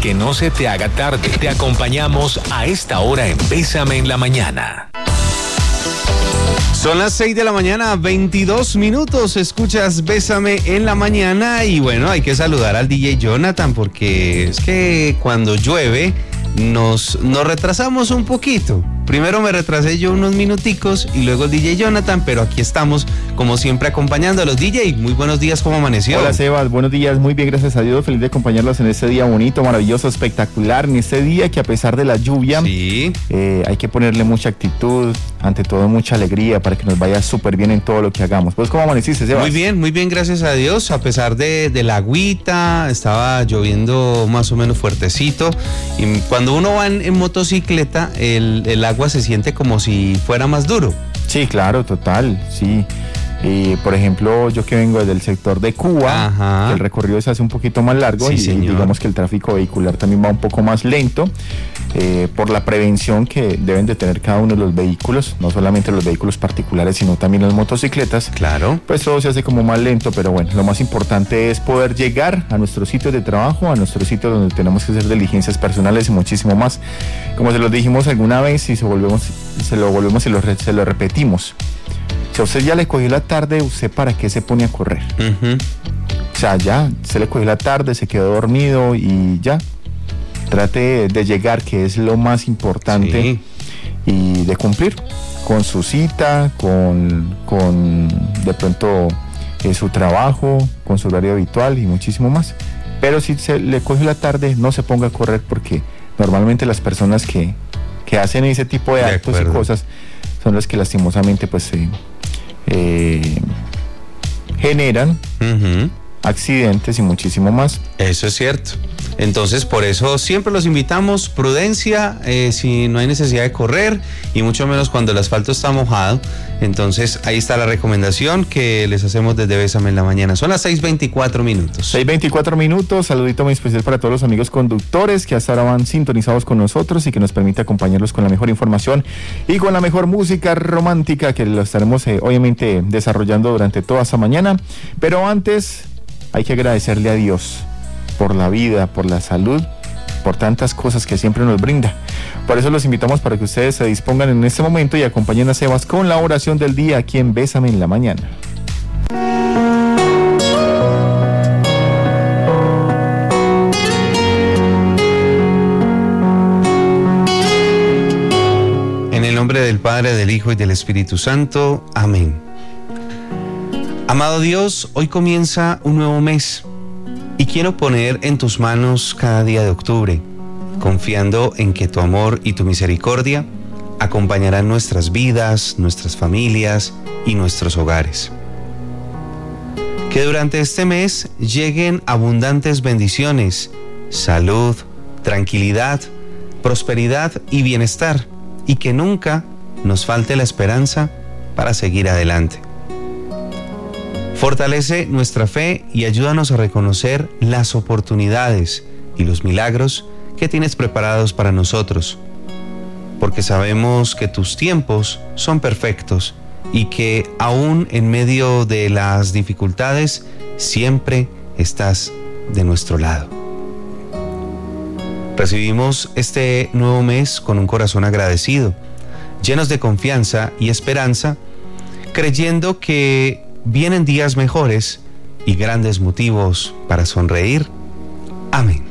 que no se te haga tarde, te acompañamos a esta hora en Bésame en la Mañana. Son las 6 de la mañana, 22 minutos, escuchas Bésame en la Mañana y bueno, hay que saludar al DJ Jonathan porque es que cuando llueve nos retrasamos un poquito. Primero me retrasé yo unos minuticos y luego el DJ Jonathan, pero aquí estamos como siempre acompañando a los DJ. Muy buenos días, ¿cómo amaneció? Hola Sebas, buenos días, muy bien, gracias a Dios, feliz de acompañarlos en este día bonito, maravilloso, espectacular, en este día que a pesar de la lluvia, sí, hay que ponerle mucha actitud, ante todo mucha alegría para que nos vaya súper bien en todo lo que hagamos. Pues, ¿cómo amaneciste, Sebas? Muy bien, gracias a Dios, a pesar de la agüita, estaba lloviendo más o menos fuertecito, y cuando uno va en motocicleta, el agua se siente como si fuera más duro. Sí, claro, total, sí. Por ejemplo, yo que vengo del sector de Cuba, que el recorrido se hace un poquito más largo, sí, y digamos que el tráfico vehicular también va un poco más lento, por la prevención que deben de tener cada uno de los vehículos, no solamente los vehículos particulares, sino también las motocicletas. Claro. Pues todo se hace como más lento, pero bueno, lo más importante es poder llegar a nuestros sitios de trabajo, a nuestros sitios donde tenemos que hacer diligencias personales y muchísimo más. Como se los dijimos alguna vez y se lo repetimos. Si a usted ya le cogió la tarde, ¿usted para qué se pone a correr? O sea, ya, se le cogió la tarde, se quedó dormido y ya. Trate de llegar, que es lo más importante, sí, y de cumplir con su cita, con de pronto su trabajo, con su horario habitual y muchísimo más. Pero si se le cogió la tarde, no se ponga a correr, porque normalmente las personas que hacen ese tipo de actos y cosas son las que lastimosamente pues generan accidentes y muchísimo más. Eso es cierto. Entonces, por eso siempre los invitamos, prudencia, si no hay necesidad de correr, y mucho menos cuando el asfalto está mojado. Entonces, ahí está la recomendación que les hacemos desde Bésame en la Mañana. Son las 6:24 minutos. 6:24 minutos, saludito muy especial para todos los amigos conductores que hasta ahora van sintonizados con nosotros y que nos permite acompañarlos con la mejor información y con la mejor música romántica que lo estaremos obviamente desarrollando durante toda esta mañana. Pero antes, hay que agradecerle a Dios por la vida, por la salud, por tantas cosas que siempre nos brinda. Por eso los invitamos para que ustedes se dispongan en este momento y acompañen a Sebas con la oración del día aquí en Bésame en la Mañana. En el nombre del Padre, del Hijo y del Espíritu Santo. Amén. Amado Dios, hoy comienza un nuevo mes. Y quiero poner en tus manos cada día de octubre, confiando en que tu amor y tu misericordia acompañarán nuestras vidas, nuestras familias y nuestros hogares. Que durante este mes lleguen abundantes bendiciones, salud, tranquilidad, prosperidad y bienestar, y que nunca nos falte la esperanza para seguir adelante. Fortalece nuestra fe y ayúdanos a reconocer las oportunidades y los milagros que tienes preparados para nosotros, porque sabemos que tus tiempos son perfectos y que aún en medio de las dificultades siempre estás de nuestro lado. Recibimos este nuevo mes con un corazón agradecido, llenos de confianza y esperanza, creyendo que vienen días mejores y grandes motivos para sonreír. Amén.